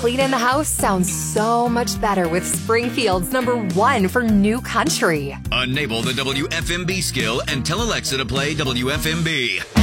cleaning the house sounds so much better with Springfield's #1 for new country. Enable the WFMB skill and tell Alexa to play WFMB.